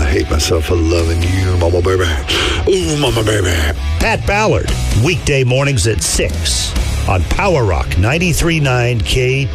hate myself for loving you, mama baby. Ooh, mama baby. Pat Ballard, weekday mornings at 6 on Power Rock 93.9 KT.